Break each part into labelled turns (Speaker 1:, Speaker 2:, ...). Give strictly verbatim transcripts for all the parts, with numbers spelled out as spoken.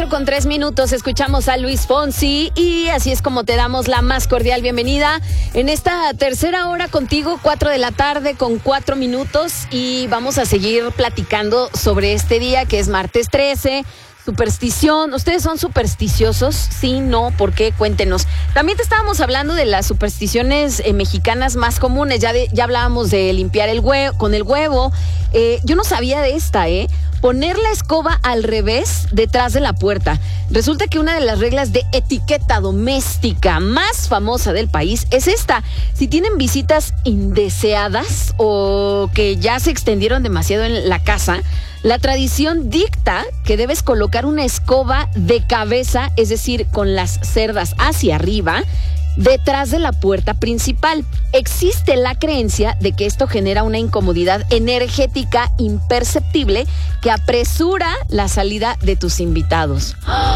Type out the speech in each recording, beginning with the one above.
Speaker 1: cuatro con tres minutos, escuchamos a Luis Fonsi y así es como te damos la más cordial bienvenida en esta tercera hora contigo, cuatro de la tarde con cuatro minutos, y vamos a seguir platicando sobre este día que es martes trece. Superstición, ¿ustedes son supersticiosos? Sí, no, ¿por qué? Cuéntenos. También te estábamos hablando de las supersticiones eh, mexicanas más comunes, ya, de, ya hablábamos de limpiar el huevo, con el huevo. Eh, yo no sabía de esta, ¿eh? Poner la escoba al revés detrás de la puerta. Resulta que una de las reglas de etiqueta doméstica más famosa del país es esta. Si tienen visitas indeseadas o que ya se extendieron demasiado en la casa, la tradición dicta que debes colocar una escoba de cabeza, es decir, con las cerdas hacia arriba, detrás de la puerta principal. Existe la creencia de que esto genera una incomodidad energética imperceptible que apresura la salida de tus invitados.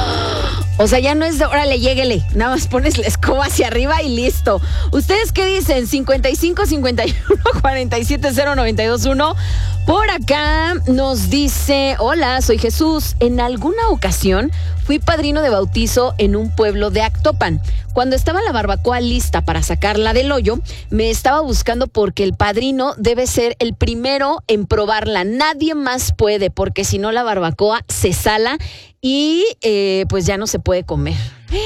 Speaker 1: O sea, ya no es de, órale, lléguele, nada más pones la escoba hacia arriba y listo. ¿Ustedes qué dicen? cincuenta y cinco, cincuenta y uno, cuarenta y siete, cero, noventa y dos, uno. Por acá nos dice, hola, soy Jesús. En alguna ocasión fui padrino de bautizo en un pueblo de Actopan. Cuando estaba la barbacoa lista para sacarla del hoyo, me estaba buscando porque el padrino debe ser el primero en probarla. Nadie más puede, porque si no la barbacoa se sala y eh, pues ya no se puede comer.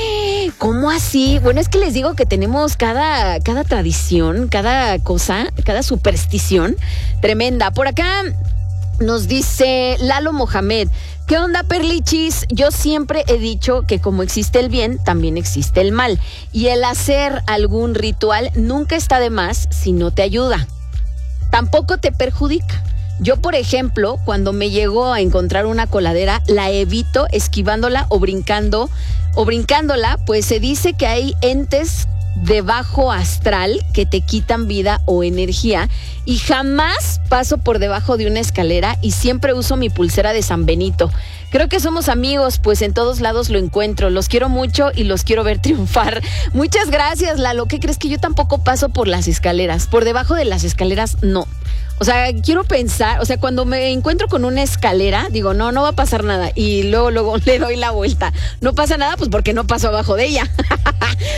Speaker 1: ¿Cómo así? Bueno, es que les digo que tenemos cada, cada tradición, cada cosa, cada superstición tremenda. Por acá nos dice Lalo Mohamed, ¿qué onda, Perlichis? Yo siempre he dicho que como existe el bien, también existe el mal. Y el hacer algún ritual nunca está de más si no te ayuda. Tampoco te perjudica. Yo, por ejemplo, cuando me llego a encontrar una coladera, la evito esquivándola o brincando, o brincándola, pues se dice que hay entes de bajo astral que te quitan vida o energía, y jamás paso por debajo de una escalera y siempre uso mi pulsera de San Benito. Creo que somos amigos, pues en todos lados lo encuentro. Los quiero mucho y los quiero ver triunfar. Muchas gracias, Lalo. ¿Qué crees? Que yo tampoco paso por las escaleras. Por debajo de las escaleras, no. O sea, quiero pensar, o sea, cuando me encuentro con una escalera, digo, no, no va a pasar nada. Y luego, luego le doy la vuelta. No pasa nada, pues porque no paso abajo de ella.